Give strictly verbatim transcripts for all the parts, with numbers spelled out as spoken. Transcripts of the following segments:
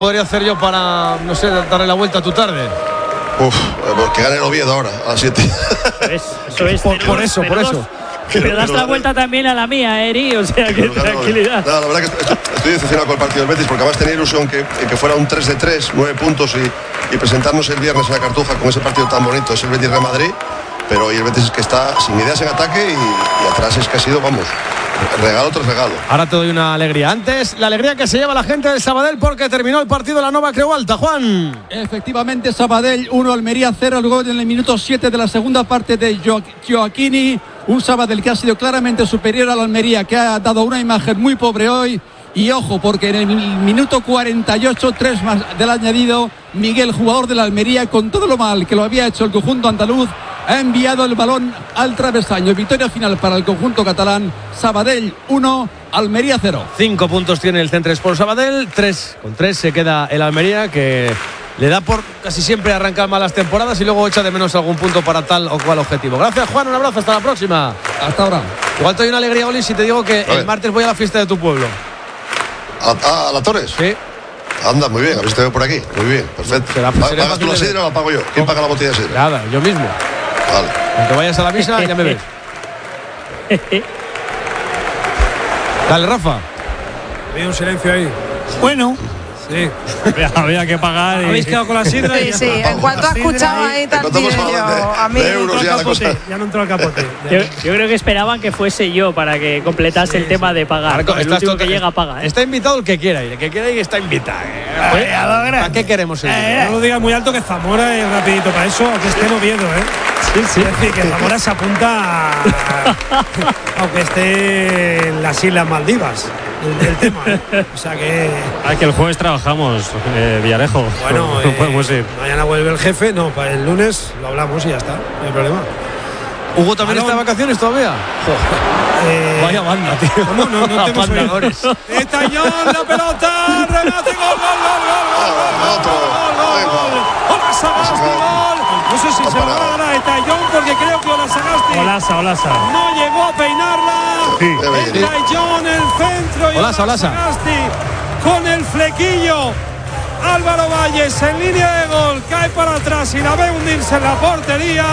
podría hacer yo para, no sé, darle la vuelta a tu tarde? Uf, porque gane el Oviedo ahora, a las siete. Es, eso es. Por, por eso, por eso. Pero das la vuelta también a la mía, Eri, o sea que tranquilidad. No, la verdad que estoy, estoy decepcionado con el partido del Betis, porque además tenía ilusión que, que fuera un tres de tres, nueve puntos y, y presentarnos el viernes en la Cartuja con ese partido tan bonito. Es el Betis Real Madrid, pero hoy el Betis es que está sin ideas en ataque y, y atrás es que ha sido, vamos, regalo tras regalo. Ahora te doy una alegría. Antes, la alegría que se lleva la gente del Sabadell porque terminó el partido de la Nova Creu Alta. Juan. Efectivamente, Sabadell uno, Almería cero. Luego en el minuto siete de la segunda parte de jo- Gioacchini. Un Sabadell que ha sido claramente superior a la Almería, que ha dado una imagen muy pobre hoy. Y ojo, porque en el minuto cuarenta y ocho, tres más del añadido, Miguel, jugador de la Almería, con todo lo mal que lo había hecho el conjunto andaluz, ha enviado el balón al travesaño. Victoria final para el conjunto catalán. Sabadell uno, Almería cero. Cinco puntos tiene el Centre Sport Sabadell. Tres. Con tres se queda el Almería, que le da por casi siempre arrancar malas temporadas y luego echa de menos algún punto para tal o cual objetivo. Gracias, Juan. Un abrazo. Hasta la próxima. Hasta ahora. Igual te doy una alegría, Oli, si te digo que el martes voy a la fiesta de tu pueblo. ¿A, a la Torres? Sí. Anda, muy bien, habéis tenido por aquí. Muy bien, perfecto. Será, será ¿Pagas tú la sidra o la pago yo? ¿Quién paga la botella de sidra? Nada, yo mismo. Vale. Cuando vayas a la misa, ya me ves. Dale, Rafa. Había un silencio ahí. Bueno. Sí. Había que pagar. Y... Habéis quedado con la sidra. Sí, sí. En cuanto has escuchado ahí también yo, a mí. De euros ya la cosa. Ya no entró al capote. Yo, yo creo que esperaban que fuese yo para que completase sí, el tema sí. de pagar. Marco, el último que llega paga. ¿eh? Está invitado el que quiera ir. El que quiera ir está invitado. ¿Eh? ¿Para qué queremos ir? Eh, no lo digas muy alto que Zamora es rapidito para eso, aunque esté en Oviedo, ¿eh? Sí, sí. Es decir, que Zamora se apunta a, aunque esté en las Islas Maldivas. El, el tema, ¿eh? O sea que. Ah, que el jueves trabajamos, eh, Villarejo. Bueno, no, eh, no podemos ir. Mañana vuelve el jefe, no, para el lunes lo hablamos y ya está, no hay problema. ¿Hugo también está de vacaciones todavía? Eh, Vaya banda, tío. No, no, no tenemos bandadores. Estañón, la pelota, remate, gol, gol, gol, gol, gol, gol, gol, gol. Hola, Sagasti, gol. No sé si se va a ganar Estañón porque creo que Hola Sagasti. Olasa, Olasa. No llegó a peinarla. Sí. Estañón, el centro y Olasa, Olasa. Sagasti con el flequillo. Álvaro Valles en línea de gol, cae para atrás y la ve hundirse en la portería.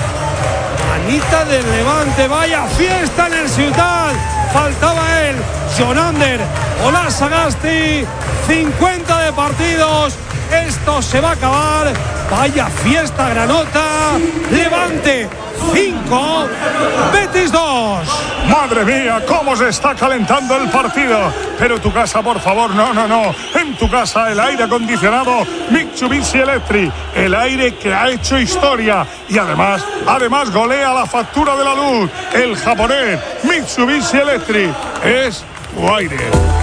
Manita del Levante, vaya fiesta en el Ciutat. Faltaba él, Jonander, Hola Sagasti, cincuenta de partidos. Esto se va a acabar. Vaya fiesta Granota. Levante cinco, Betis dos. Madre mía, cómo se está calentando el partido. Pero tu casa, por favor, no, no, no. En tu casa el aire acondicionado Mitsubishi Electric, el aire que ha hecho historia y además, además golea la factura de la luz. El japonés Mitsubishi Electric es tu aire.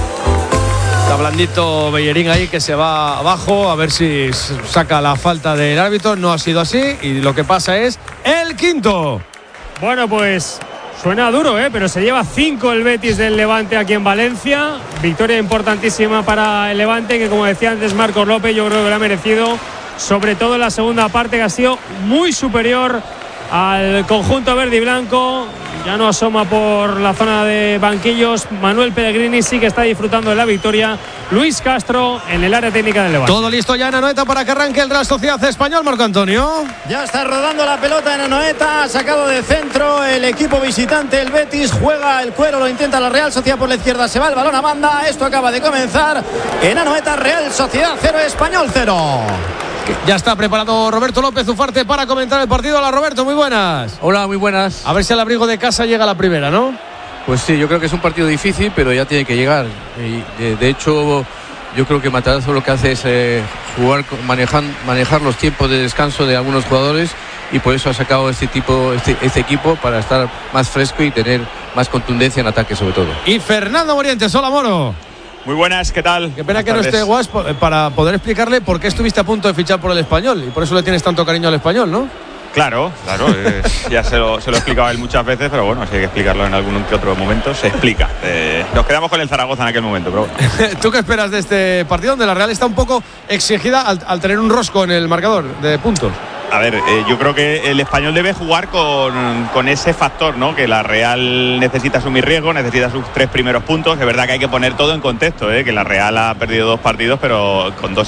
Está blandito Bellerín ahí, que se va abajo a ver si saca la falta del árbitro. No ha sido así y lo que pasa es el quinto. Bueno, pues suena duro, ¿eh? Pero se lleva cinco el Betis del Levante aquí en Valencia. Victoria importantísima para el Levante, que como decía antes Marcos López, yo creo que lo ha merecido, sobre todo en la segunda parte, que ha sido muy superior al conjunto verde y blanco. Ya no asoma por la zona de banquillos Manuel Pellegrini, sí que está disfrutando de la victoria. Luis Castro en el área técnica del Levante. Todo listo ya en Anoeta para que arranque el Real Sociedad Español, Marco Antonio. Ya está rodando la pelota en Anoeta, ha sacado de centro el equipo visitante, el Betis, juega el cuero, lo intenta la Real Sociedad por la izquierda, se va el balón a banda, esto acaba de comenzar en Anoeta. Real Sociedad cero, Español cero. Ya está preparado Roberto López Ufarte para comentar el partido. Hola, Roberto, muy buenas. Hola, muy buenas. A ver si al abrigo de casa llega la primera, ¿no? Pues sí, yo creo que es un partido difícil, pero ya tiene que llegar. Y, eh, de hecho, yo creo que Matarazzo lo que hace es eh, jugar, manejar, manejar los tiempos de descanso de algunos jugadores, y por eso ha sacado este tipo, este, este equipo, para estar más fresco y tener más contundencia en ataque sobre todo. Y Fernando Morientes, hola, Moro. Muy buenas, ¿qué tal? Qué pena buenas que tardes. no esté Guas para poder explicarle por qué estuviste a punto de fichar por el Español y por eso le tienes tanto cariño al Español, ¿no? Claro, claro, eh, ya se lo, se lo he explicado a él muchas veces, pero bueno, si hay que explicarlo en algún que otro momento, se explica. Eh, nos quedamos con el Zaragoza en aquel momento, pero bueno. ¿Tú qué esperas de este partido donde la Real está un poco exigida al, al tener un rosco en el marcador de puntos? A ver, eh, yo creo que el Español debe jugar con, con ese factor, ¿no? Que la Real necesita asumir riesgo, necesita sus tres primeros puntos. Es verdad que hay que poner todo en contexto, ¿eh? Que la Real ha perdido dos partidos, pero con dos